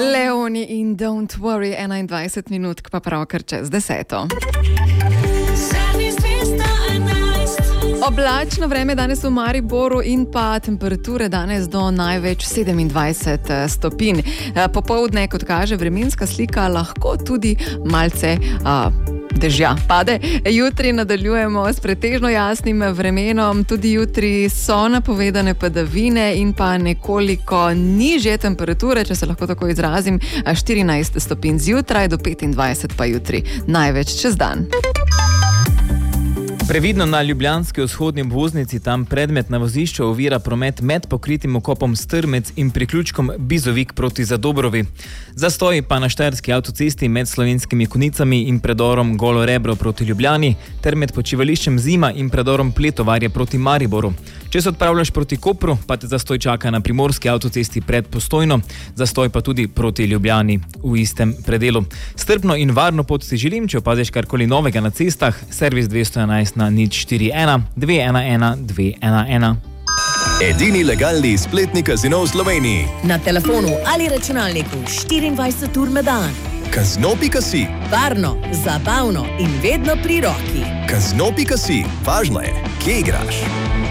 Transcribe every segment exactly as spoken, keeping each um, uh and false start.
Leoni in Don't Worry, enaindvajset minut, pa pravkar čez deseto. Oblačno vreme danes v Mariboru in pa temperature danes do največ sedemindvajset stopinj. Popoldne, kot kaže vremenska slika, lahko tudi malce a, dežja pade. Jutri nadaljujemo s pretežno jasnim vremenom, tudi jutri so napovedane padavine in pa nekoliko nižje temperature, če se lahko tako izrazim, štirinajst stopinj zjutraj do petindvajset pa jutri, največ čez dan. Previdno na ljubljanski vzhodni obvoznici, tam predmet na vozišču ovira promet med pokritim okopom Strmec in priključkom Bizovik proti Zadobrovi. Zastoj pa na štajerski avtocesti med Slovenskimi Konicami in predorom Golo Rebro proti Ljubljani, ter med počivališčem Zima in predorom Pletovarje proti Mariboru. Če se odpravljaš proti Kopru, pa te zastoj čaka na primorski avtocesti pred Postojno, zastoj pa tudi proti Ljubljani v istem predelu. Strpno in varno pot si želim, če opaziš karkoli novega na cestah, servis dvesto enajst na nič štiri ena dve ena ena dve ena ena. Edini legalni spletni kazino v Sloveniji. Na telefonu ali računalniku štiriindvajset ur na dan. Kazino pika si. Varno, zabavno in vedno pri roki. Kazino pika si. Važno je, kje igraš.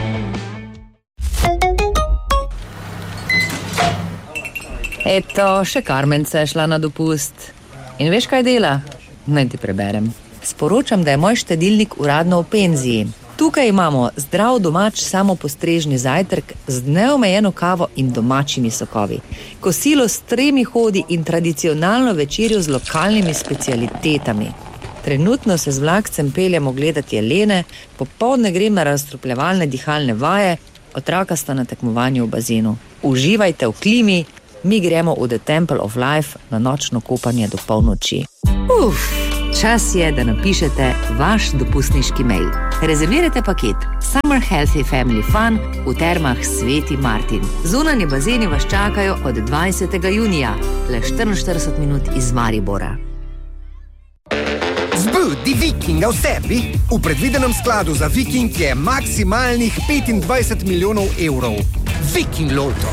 Eto, še Karmence je šla na dopust. In veš, kaj dela? Naj ti preberem. Sporočam, da je moj štedilnik uradno v penziji. Tukaj imamo zdrav domač samopostrežni zajtrk z neomejeno kavo in domačimi sokovi, kosilo s tremi hodi in tradicionalno večerjo z lokalnimi specialitetami. Trenutno se z vlakcem peljemo gledati jelene, popoldne grem na razstrupljevalne dihalne vaje, otroka sta na tekmovanju v bazenu. Uživajte v klimi, mi gremo v The Temple of Life na nočno kopanje do polnoči. Uf! Čas je, da napišete vaš dopustniški mail. Rezervirajte paket Summer Healthy Family Fun v termah Sveti Martin. Zunanji bazeni vas čakajo od dvajsetega junija, le štiriinštirideset minut iz Maribora. Zbudi Vikinga v sebi. V predvidenem skladu za Viking je maksimalnih petindvajset milijonov evrov. Viking Loto.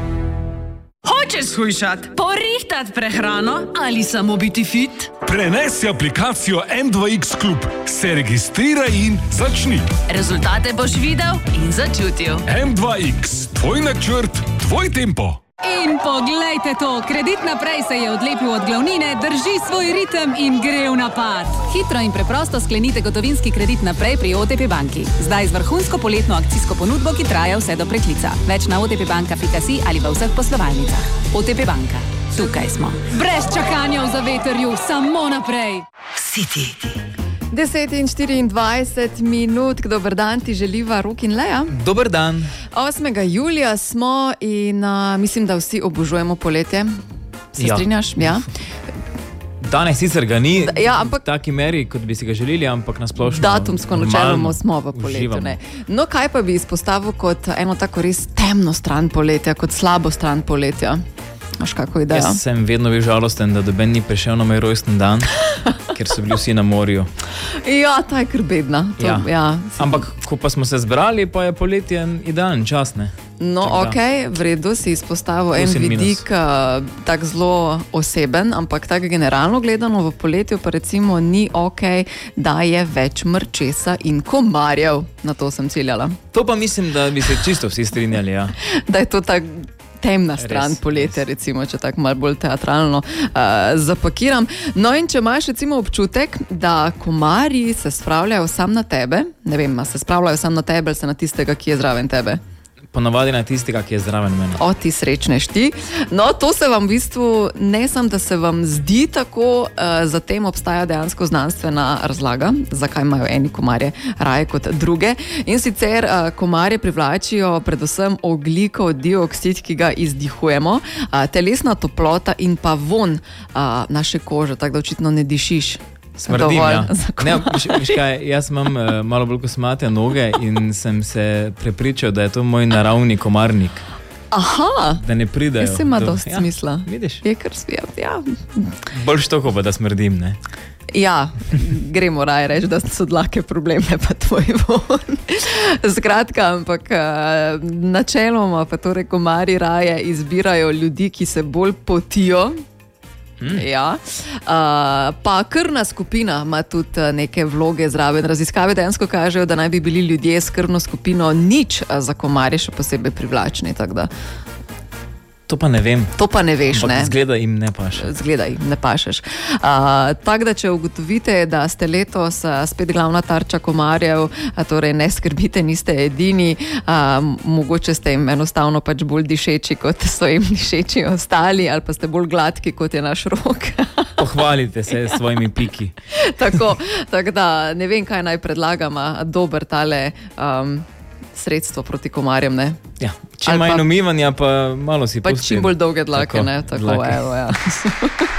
Hočeš shujšat, porihtat prehrano ali samo biti fit? Prenesi aplikacijo M dva X Klub, se registriraj in začni. Rezultate boš videl in začutil. M dva X, tvoj načrt, tvoj tempo. In poglejte to, Kredit naprej se je odlepil od glavnine, drži svoj ritem in gre v napad. Hitro in preprosto sklenite gotovinski kredit naprej pri O T P banki. Zdaj z vrhunsko poletno akcijsko ponudbo, ki traja vse do preklica. Več na otpbanka pika si ali v vseh poslovalnicah. O T P banka. Tukaj smo. Brez čakanja v zavetrju, samo naprej. City. deset in štiriindvajset minut, dober dan ti želiva Rok in Lea. Dober dan. osmega julija smo in uh, mislim, da vsi obožujemo poletje. Se ja. strinjaš? Ja. Danes sicer ga ni ja, ampak, v taki meri, kot bi si ga želeli, ampak nasplošno datumsko načeloma smo v poletju. Ne. No, kaj pa bi izpostavil kot eno tako res temno stran poletja, kot slabo stran poletja? Imaš kako idejo? Jaz sem vedno bil žalosten, da doben ni prišel na moj rojsten dan, ker so bili vsi na morju. Ja, ta je kar bedna. To, ja. Ja, ampak, ko pa smo se zbrali, pa je poletje idealen čas, ne? No, ok, v redu si izpostavil en vidik, uh, tak zelo oseben, ampak tak generalno gledano v poletju pa recimo ni ok, da je več mrčesa in komarjev. Na to sem ciljala. To pa mislim, da bi se čisto vsi strinjali, ja. Da je to tak temna stran res, poletja, res. Recimo, če tako malo bolj teatralno uh, zapakiram. No in če imaš recimo občutek, da komarji se spravljajo sam na tebe, ne vem, se spravljajo sam na tebe ali se na tistega, ki je zraven tebe? Ponavadi na tistega, ki je zraven mene. O, ti srečneš ti. No, to se vam v bistvu, ne samo, da se vam zdi tako, uh, zatem obstaja dejansko znanstvena razlaga, zakaj imajo eni komarje raje kot druge. In sicer uh, komarje privlačijo predvsem ogljikov dioksid, ki ga izdihujemo, uh, telesna toplota in pa von uh, naše kože, tako da očitno ne dišiš. Smrdim, ja. Ne, viš, viš kaj, jaz imam uh, malo bolj kosmate noge in sem se prepričal, da je to moj naravni komarnik. Aha! Da ne pridejo. Jaz ima dosti ja, smisla. Vidiš? Je kar svijet, ja. Bolj štoko pa, da smrdim, ne? Ja, gremo raje reči, da so dlake problem, ne pa tvoj von. Skratka, ampak načeloma pa torej komarji raje izbirajo ljudi, ki se bolj potijo. Hmm. Ja. Uh, pa krvna skupina ima tudi neke vloge zraven. Raziskave dejansko kažejo, da naj bi bili ljudje s krvno skupino nič za komarje še posebej privlačni. Tako da To pa ne vem. To pa ne veš, ampak ne? Zgleda jim ne paše. Zgleda jim ne pašeš. Uh, tako da, če ugotovite, da ste letos uh, spet glavna tarča komarjev, uh, torej ne skrbite, niste edini, uh, mogoče ste jim enostavno pač bolj dišeči, kot so jim dišeči ostali, ali pa ste bolj gladki, kot je naš Rok. Pohvalite se s svojimi piki. tako, tako da, ne vem, kaj naj predlagam, dober tale um, sredstvo proti komarjem, ne? Ja, čim manj umivanja, pa malo si pa pusti. Pa čim bolj dolge dlake, tako, ne? Tako, dlake. evo, ja.